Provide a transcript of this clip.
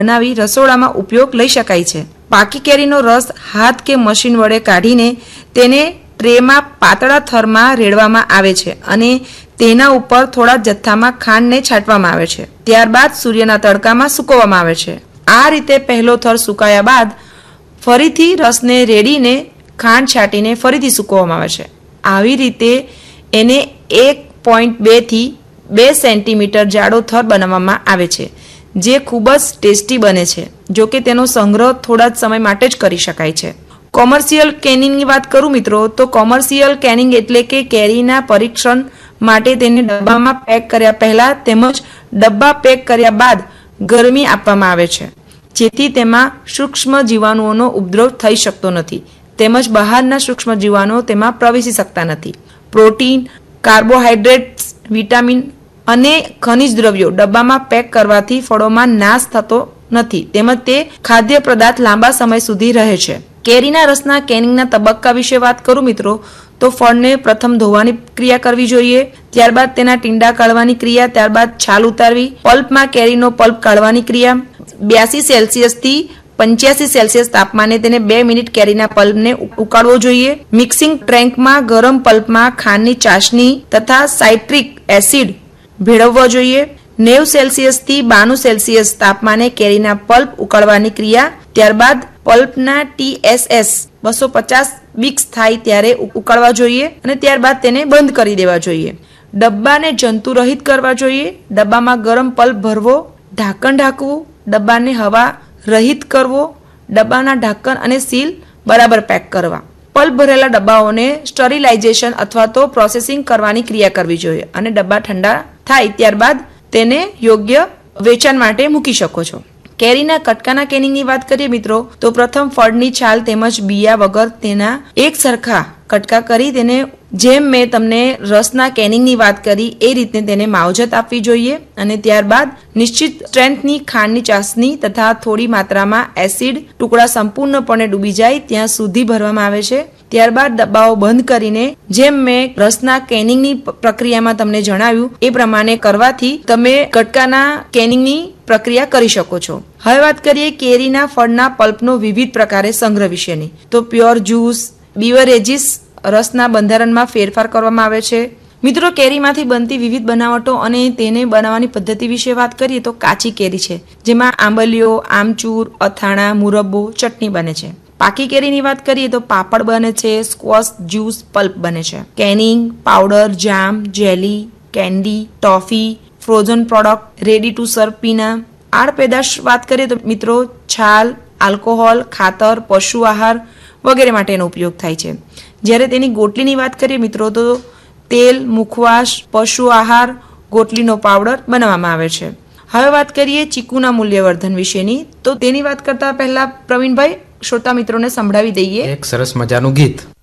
બનાવી રસોડામાં ઉપયોગ લઈ શકાય છે। પાકી કેરીનો રસ હાથ કે મશીન વડે કાઢીને તેને ટ્રેમાં પાતળા થરમાં રેડવામાં આવે છે અને તેના ઉપર થોડા જથ્થામાં ખાંડને છાંટવામાં આવે છે। ત્યારબાદ સૂર્યના તડકામાં સૂકવવામાં આવે છે। આ રીતે પહેલો થર સુકાયા બાદ ફરીથી રસને રેડીને ખાંડ છાંટીને ફરીથી સૂકવવામાં આવે છે। આવી રીતે એને 1.2 થી 2 સેન્ટીમીટર જાડો થર બનાવવામાં આવે છે, જે ખૂબ જ ટેસ્ટી બને છે। જો કે તેનો સંગ્રહ થોડા જ સમય માટે જ કરી શકાય છે। કોમર્શિયલ કેનિંગની વાત કરું મિત્રો, તો કોમર્શિયલ કેનિંગ એટલે કે કેરીના પરીક્ષણ માટે તેને ડબ્બામાં પેક કર્યા પહેલા તેમજ ડબ્બા પેક કર્યા બાદ ગરમી આપવામાં આવે છે, જેથી તેમાં સૂક્ષ્મ જીવાણુઓનો ઉપદ્રવ થઈ શકતો નથી તેમજ બહારના સૂક્ષ્મ જીવાણુઓ તેમાં પ્રવેશી શકતા નથી। પ્રોટીન, કાર્બોહાઈડ્રેટ્સ, વિટામિન અને ખનિજ દ્રવ્યો ડબ્બામાં પેક કરવાથી ફળોમાં નાશ થતો નથી તેમજ તે ખાદ્ય પદાર્થ લાંબા સમય સુધી રહે છે। કેરીના રસના કેનિંગના તબક્કા વિશે વાત કરું મિત્રો, તો ફળને પ્રથમ ધોવાની ક્રિયા કરવી જોઈએ, ત્યારબાદ તેના ટીંડા કાઢવાની ક્રિયા, ત્યારબાદ છાલ ઉતારવી, પલ્પમાં કેરીનો પલ્પ કાઢવાની ક્રિયા, 82 સેલ્સિયસ થી 85 સેલ્સિયસ તાપમાને તેને 2 મિનિટ કેરીના પલ્પને ઉકાળવો જોઈએ। મિક્સિંગ ટ્રેન્કમાં ગરમ પલ્પમાં ખાંડની ચાસણી તથા સાઇટ્રિક એસિડ ભેળવવો જોઈએ। 90 સેલ્સિયસ થી 92 સેલ્સિયસ તાપમાને કેરીના પલ્પ ઉકાળવાની ક્રિયા, ત્યારબાદ પલ્પના TSS 250 બીક્સ થાય ત્યારે ઉકાળવા જોઈએ અને ત્યારબાદ તેને બંધ કરી દેવા જોઈએ। ડબ્બાને જંતુરહિત કરવા જોઈએ, ડબ્બામાં ગરમ પલ્પ ભરવો, ઢાંકણ ઢાંકવું, ડબ્બાને હવા રહિત કરવો, ડબ્બાના ઢાંકણ અને સીલ બરાબર પેક કરવા। પલ્પ ભરેલા ડબ્બાઓને સ્ટરીલાઇઝેશન અથવા તો પ્રોસેસિંગ કરવાની ક્રિયા કરવી જોઈએ અને ડબ્બા ઠંડા થાય ત્યારબાદ તેને યોગ્ય વેચાણ માટે મૂકી શકો છો। કેરીના કટકાના કેનિંગની વાત કરીએ મિત્રો, તો પ્રથમ ફળની છાલ તેમજ બિયા વગર તેના એક સરખા કટકા કરી તેને જેમ મેં તમને રસના કેનિંગની વાત કરી એ રીતે તેને માવજત આપવી જોઈએ અને ત્યારબાદ નિશ્ચિત સ્ટ્રેન્થની ખાંડની ચાસણી તથા થોડી માત્રામાં એસિડ ટુકડા સંપૂર્ણપણે ડૂબી જાય ત્યાં સુધી ભરવામાં આવે છે। ત્યારબાદ ડબ્બાઓ બંધ કરીને જેમ મેં રસના કેનિંગની પ્રક્રિયામાં તમને જણાવ્યું એ પ્રમાણે કરવાથી તમે કટકાના કેનિંગની પ્રક્રિયા કરી શકો છો। હવે વાત કરીએ કેરીના ફળના પલ્પનો વિવિધ પ્રકારે સંગ્રહ વિશેની, તો પ્યોર જ્યુસ, બીવરેજીસ રસના બંધારણમાં ફેરફાર કરવામાં આવે છે। મિત્રો, કેરીમાંથી બનતી વિવિધ બનાવટો અને તેને બનાવવાની પદ્ધતિ વિશે વાત કરીએ તો કાચી કેરી છે, જેમાં આંબલીઓ, આમચૂર, અથાણા, મુરબ્બો, ચટણી બને છે। પાકી કેરીની વાત કરીએ તો પાપડ બને છે, સ્ક્વોશ, જ્યુસ, પલ્પ બને છે। Canning, powder, jam, jelly, candy, toffee, frozen product, ready to સર્વ પીના। આડ પેદાશ વાત કરીએ તો મિત્રો છાલ, આલ્કોહોલ, ખાતર, પશુ આહાર વગેરે માટેનો ઉપયોગ થાય છે। જ્યારે તેની ગોટલીની વાત કરીએ મિત્રો તો તેલ, મુખવાસ, પશુ આહાર, ગોટલીનો પાવડર બનાવવામાં આવે છે। હવે વાત કરીએ ચીકુના મૂલ્યવર્ધન વિશેની, તો તેની વાત કરતા પહેલા પ્રવીણભાઈ શ્રોતા મિત્રોને સંભળાવી દઈએ એક સરસ મજાનું ગીત।